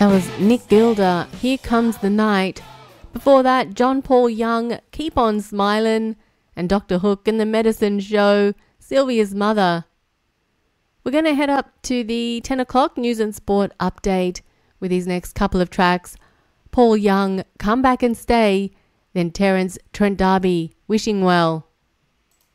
That was Nick Gilder, Here Comes the Night. Before that, John Paul Young, Keep On Smilin', and Dr. Hook and the Medicine Show, Sylvia's Mother. We're going to head up to the 10 o'clock news and sport update with these next couple of tracks. Paul Young, Come Back and Stay, then Terence Trent D'Arby, Wishing Well.